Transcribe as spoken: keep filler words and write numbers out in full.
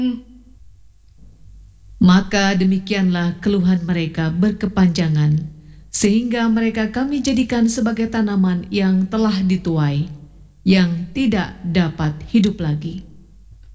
Maka demikianlah keluhan mereka berkepanjangan, sehingga mereka kami jadikan sebagai tanaman yang telah dituai, yang tidak dapat hidup lagi.